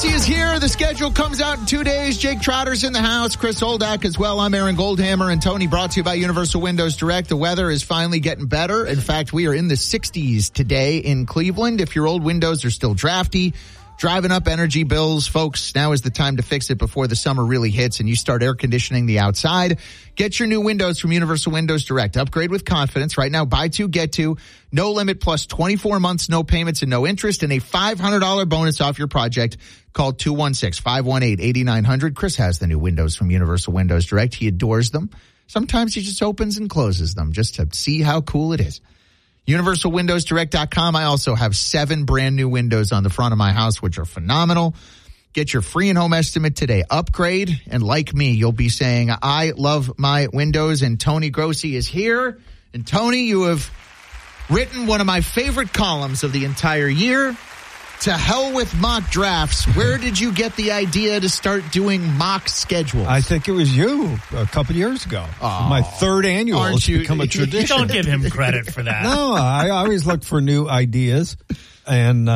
Grosse is here. The schedule comes out in 2 days. Jake Trotter's in the house. Chris Oldak as well. I'm Aaron Goldhammer and Tony, brought to you by Universal Windows Direct. The weather is finally getting better. In fact, we are in the 60s today in Cleveland. If your old windows are still drafty, driving up energy bills, folks, now is the time to fix it before the summer really hits and you start air conditioning the outside. Get your new windows from Universal Windows Direct. Upgrade with confidence. Right now, buy two, get two. No limit plus 24 months, no payments and no interest, and a $500 bonus off your project. Call 216-518-8900. Chris has the new windows from Universal Windows Direct. He adores them. Sometimes he just opens and closes them just to see how cool it is. UniversalWindowsDirect.com. I also have 7 brand new windows on the front of my house, which are phenomenal. Get your free in-home estimate today. Upgrade, and like me, you'll be saying, I love my windows, and Tony Grosse is here. And Tony, you have written one of my favorite columns of the entire year. To hell with mock drafts. Where did you get the idea to start doing mock schedules? I think it was you a couple years ago. My third annual. It's become a tradition. Don't give him credit for that. No, I always look for new ideas. And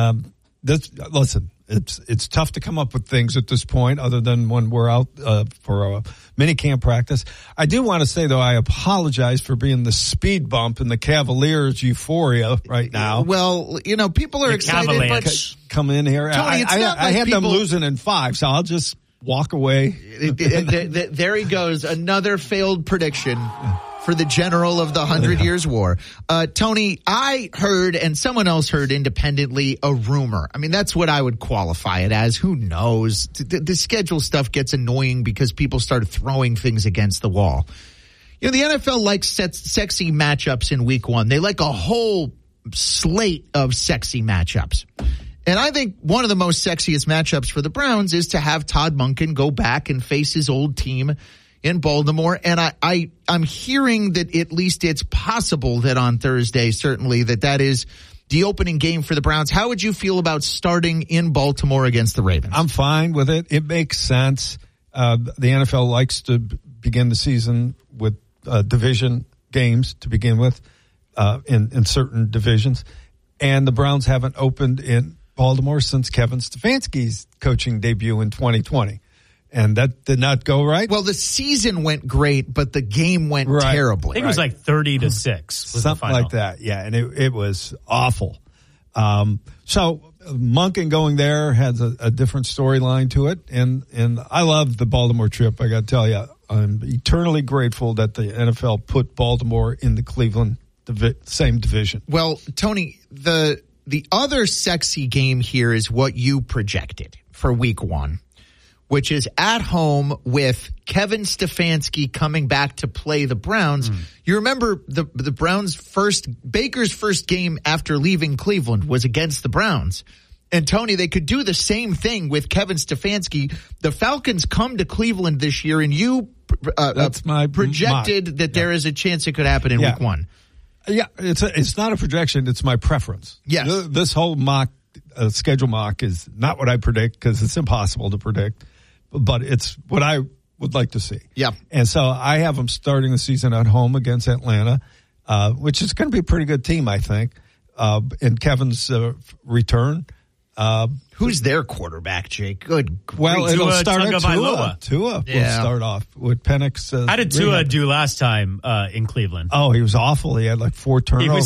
listen, it's tough to come up with things at this point other than when we're out for a mini camp practice. I do want to say, though, I apologize for being the speed bump in the Cavaliers' euphoria right now. Well, you know, people are excited, but come in here. Tony, I had them losing in 5, so I'll just walk away. There he goes. Another failed prediction for the general of the 100 Years' War. Tony, I heard, and someone else heard independently, a rumor. I mean, that's what I would qualify it as. Who knows? The schedule stuff gets annoying because people start throwing things against the wall. You know, the NFL likes sexy matchups in week 1. They like a whole slate of sexy matchups. And I think one of the most sexiest matchups for the Browns is to have Todd Monken go back and face his old team in Baltimore. And I'm hearing that at least it's possible that on Thursday, certainly, that is the opening game for the Browns. How would you feel about starting in Baltimore against the Ravens? I'm fine with it. It makes sense. The NFL likes to begin the season with division games to begin with in certain divisions. And the Browns haven't opened in Baltimore since Kevin Stefanski's coaching debut in 2020. And that did not go right. Well, the season went great, but the game went terribly. I think it was like 30-6. Something like that, yeah. And it was awful. So Monken going there has a different storyline to it. And I love the Baltimore trip, I got to tell you. I'm eternally grateful that the NFL put Baltimore in the Cleveland same division. Well, Tony, the other sexy game here is what you projected for week 1, which is at home with Kevin Stefanski coming back to play the Browns. You remember the Browns' Baker's first game after leaving Cleveland was against the Browns. And Tony, they could do the same thing with Kevin Stefanski. The Falcons come to Cleveland this year, and you projected that there is a chance it could happen in week 1. Yeah, it's not a projection. It's my preference. Yes. This whole schedule mock is not what I predict because it's impossible to predict, but it's what I would like to see. Yeah. And so I have them starting the season at home against Atlanta, which is going to be a pretty good team, I think, in Kevin's return. Who's their quarterback, Jake? Good grief. Well, it'll start at Tua. Tua will start off with Penix. How did Tua do last time in Cleveland? Oh, he was awful. He had like 4 turnovers.